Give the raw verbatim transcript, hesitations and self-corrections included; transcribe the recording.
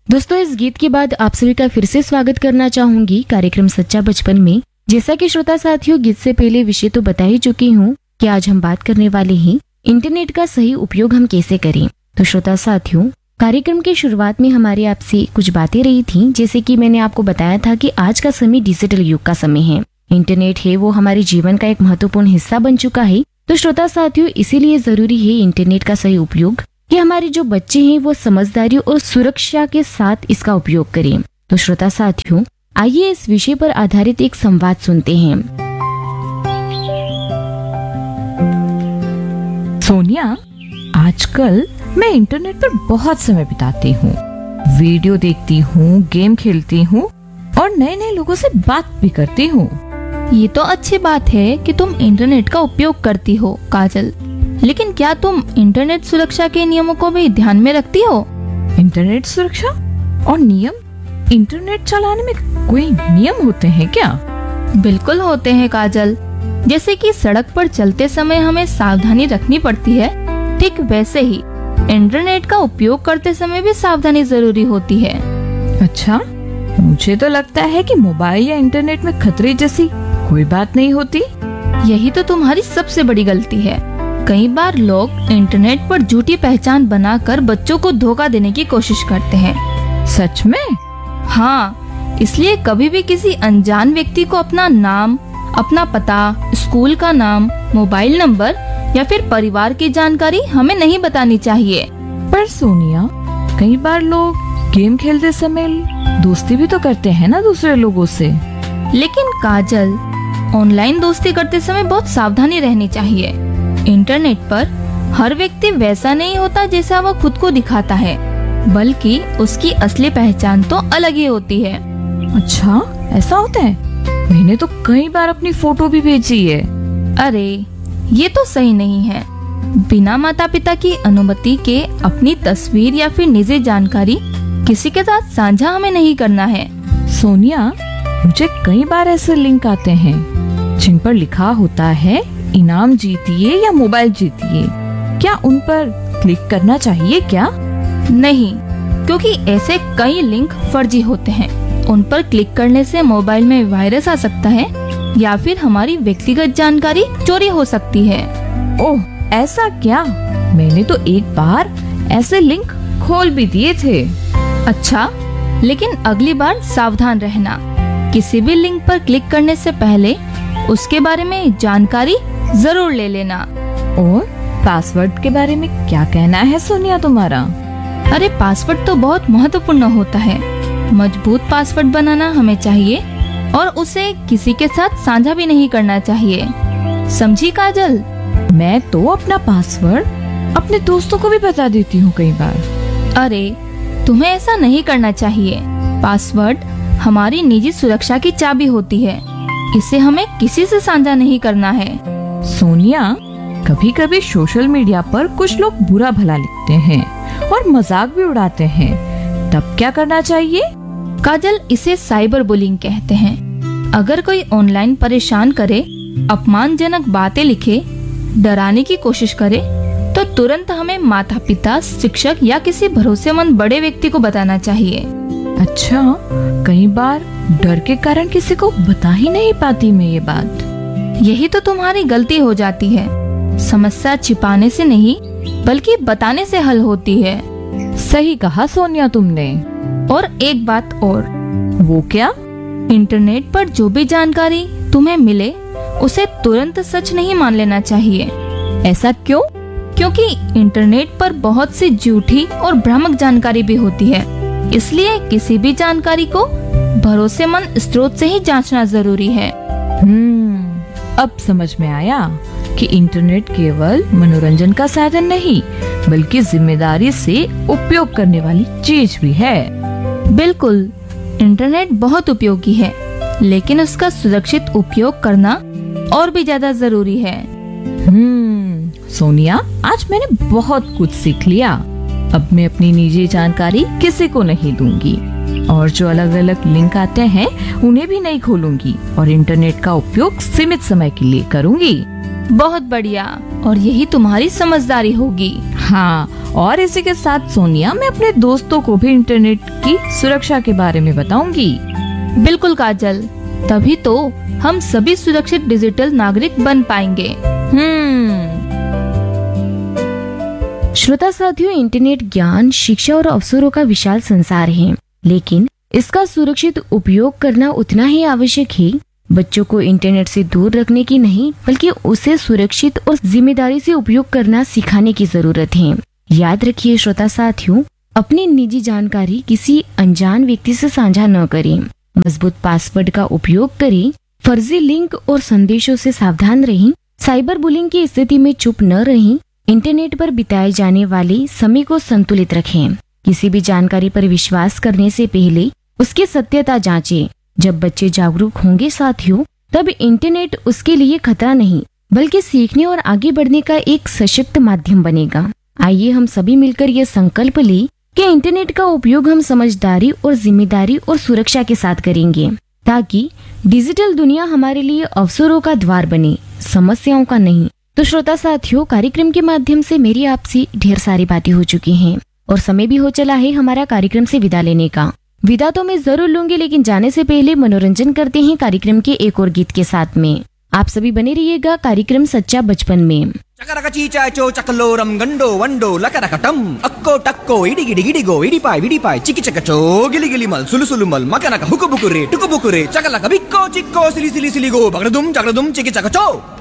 दोस्तों, इस गीत के बाद आप सभी का फिर से स्वागत करना चाहूंगी कार्यक्रम सच्चा बचपन में। जैसा कि श्रोता साथियों, गीत से पहले विषय तो बता ही चुकी हूँ कि आज हम बात करने वाले हैं इंटरनेट का सही उपयोग हम कैसे करें। तो श्रोता साथियों, कार्यक्रम की शुरुआत में हमारे आपसे कुछ बातें रही थी। जैसे कि मैंने आपको बताया था कि आज का समय डिजिटल युग का समय है। इंटरनेट है वो हमारे जीवन का एक महत्वपूर्ण हिस्सा बन चुका है। तो श्रोता साथियों, इसीलिए जरूरी है इंटरनेट का सही उपयोग कि हमारे जो बच्चे हैं वो समझदारी और सुरक्षा के साथ इसका उपयोग करें। तो श्रोता साथियों, आइए इस विषय पर आधारित एक संवाद सुनते हैं। सोनिया, आजकल मैं इंटरनेट पर बहुत समय बिताती हूँ, वीडियो देखती हूँ, गेम खेलती हूँ और नए नए लोगों से बात भी करती हूँ। ये तो अच्छी बात है कि तुम इंटरनेट का उपयोग करती हो काजल, लेकिन क्या तुम इंटरनेट सुरक्षा के नियमों को भी ध्यान में रखती हो? इंटरनेट सुरक्षा और नियम? इंटरनेट चलाने में कोई नियम होते हैं क्या? बिल्कुल होते हैं काजल। जैसे कि सड़क पर चलते समय हमें सावधानी रखनी पड़ती है, ठीक वैसे ही इंटरनेट का उपयोग करते समय भी सावधानी जरूरी होती है। अच्छा, मुझे तो लगता है कि मोबाइल या इंटरनेट में खतरे जैसी कोई बात नहीं होती। यही तो तुम्हारी सबसे बड़ी गलती है। कई बार लोग इंटरनेट पर झूठी पहचान बनाकर बच्चों को धोखा देने की कोशिश करते हैं। सच में? हाँ, इसलिए कभी भी किसी अनजान व्यक्ति को अपना नाम, अपना पता, स्कूल का नाम, मोबाइल नंबर या फिर परिवार की जानकारी हमें नहीं बतानी चाहिए। पर सोनिया, कई बार लोग गेम खेलते समय दोस्ती भी तो करते हैं ना दूसरे लोगों से। लेकिन काजल, ऑनलाइन दोस्ती करते समय बहुत सावधानी रहनी चाहिए। इंटरनेट पर हर व्यक्ति वैसा नहीं होता जैसा वह खुद को दिखाता है, बल्कि उसकी असली पहचान तो अलग ही होती है। अच्छा, ऐसा होता है? मैंने तो कई बार अपनी फोटो भी भेजी है। अरे, ये तो सही नहीं है। बिना माता पिता की अनुमति के अपनी तस्वीर या फिर निजी जानकारी किसी के साथ साझा हमें नहीं करना है। सोनिया, मुझे कई बार ऐसे लिंक आते हैं जिन पर लिखा होता है इनाम जीतिए या मोबाइल जीतिए। क्या उन पर क्लिक करना चाहिए क्या? नहीं, क्योंकि ऐसे कई लिंक फर्जी होते हैं। उन पर क्लिक करने से मोबाइल में वायरस आ सकता है या फिर हमारी व्यक्तिगत जानकारी चोरी हो सकती है। ओह, ऐसा क्या? मैंने तो एक बार ऐसे लिंक खोल भी दिए थे। अच्छा, लेकिन अगली बार सावधान रहना। किसी भी लिंक पर क्लिक करने से पहले उसके बारे में जानकारी जरूर ले लेना। और पासवर्ड के बारे में क्या कहना है सोनिया तुम्हारा? अरे, पासवर्ड तो बहुत महत्वपूर्ण होता है। मजबूत पासवर्ड बनाना हमें चाहिए और उसे किसी के साथ साझा भी नहीं करना चाहिए। समझी काजल? मैं तो अपना पासवर्ड अपने दोस्तों को भी बता देती हूँ कई बार। अरे, तुम्हें ऐसा नहीं करना चाहिए। पासवर्ड हमारी निजी सुरक्षा की चाबी होती है। इसे हमें किसी से साझा नहीं करना है। सोनिया, कभी कभी सोशल मीडिया पर कुछ लोग बुरा भला लिखते हैं और मजाक भी उड़ाते हैं, तब क्या करना चाहिए? काजल, इसे साइबर बुलिंग कहते हैं। अगर कोई ऑनलाइन परेशान करे, अपमानजनक बातें लिखे, डराने की कोशिश करे, तो तुरंत हमें माता पिता, शिक्षक या किसी भरोसेमंद बड़े व्यक्ति को बताना चाहिए। अच्छा, कई बार डर के कारण किसी को बता ही नहीं पाती मैं ये बात। यही तो तुम्हारी गलती हो जाती है। समस्या छिपाने से नहीं बल्कि बताने से हल होती है। सही कहा सोनिया तुमने। और एक बात और। वो क्या? इंटरनेट पर जो भी जानकारी तुम्हें मिले उसे तुरंत सच नहीं मान लेना चाहिए। ऐसा क्यों? क्योंकि इंटरनेट पर बहुत सी झूठी और भ्रामक जानकारी भी होती है। इसलिए किसी भी जानकारी को भरोसेमंद स्रोत से ही जांचना जरूरी है। हम्म, अब समझ में आया कि इंटरनेट केवल मनोरंजन का साधन नहीं बल्कि जिम्मेदारी से उपयोग करने वाली चीज भी है। बिल्कुल, इंटरनेट बहुत उपयोगी है, लेकिन उसका सुरक्षित उपयोग करना और भी ज्यादा जरूरी है। हम्म, सोनिया, आज मैंने बहुत कुछ सीख लिया। अब मैं अपनी निजी जानकारी किसी को नहीं दूंगी और जो अलग अलग लिंक आते हैं उन्हें भी नहीं खोलूंगी और इंटरनेट का उपयोग सीमित समय के लिए करूंगी। बहुत बढ़िया, और यही तुम्हारी समझदारी होगी। हाँ, और इसी के साथ सोनिया मैं अपने दोस्तों को भी इंटरनेट की सुरक्षा के बारे में बताऊंगी। बिल्कुल काजल, तभी तो हम सभी सुरक्षित डिजिटल नागरिक बन पाएंगे। हम्म श्रोता साथियों, इंटरनेट ज्ञान, शिक्षा और अवसरों का विशाल संसार है, लेकिन इसका सुरक्षित उपयोग करना उतना ही आवश्यक है। बच्चों को इंटरनेट से दूर रखने की नहीं, बल्कि उसे सुरक्षित और जिम्मेदारी से उपयोग करना सिखाने की जरूरत है। याद रखिए श्रोता साथियों, अपनी निजी जानकारी किसी अनजान व्यक्ति से साझा न करें। मजबूत पासवर्ड का उपयोग करें। फर्जी लिंक और संदेशों से सावधान रहें। साइबर बुलिंग की स्थिति में चुप न रहें। इंटरनेट पर बिताए जाने वाले समय को संतुलित रखें। किसी भी जानकारी पर विश्वास करने से पहले उसकी सत्यता जांचें। जब बच्चे जागरूक होंगे साथियों, तब इंटरनेट उसके लिए खतरा नहीं, बल्कि सीखने और आगे बढ़ने का एक सशक्त माध्यम बनेगा। आइए हम सभी मिलकर ये संकल्प लें कि इंटरनेट का उपयोग हम समझदारी और जिम्मेदारी और सुरक्षा के साथ करेंगे, ताकि डिजिटल दुनिया हमारे लिए अवसरों का द्वार बने, समस्याओं का नहीं। तो श्रोता साथियों, कार्यक्रम के माध्यम से मेरी आपसे ढेर सारी बातें हो चुकी हैं और समय भी हो चला है हमारा कार्यक्रम से विदा लेने का। विदा तो मैं जरूर लूंगी, लेकिन जाने से पहले मनोरंजन करते हैं कार्यक्रम के एक और गीत के साथ में। आप सभी बने रहिएगा कार्यक्रम सच्चा बचपन में। చకరక చీచాచో చకలోరం గండో వండో లకరకటం అక్కో టక్కో ఇడిగిడి గిడిగో ఇడిపాయ్ విడిపాయ్ చికిచకచో గిలిగిలి మల్ సులుసులు మల్ మకనక హుకుబుకురే టుకుబుకురే చకలక బిక్కో చిక్కో సిలి సిలి సిలిగో బగడదుం జగడదుం చికిచకచో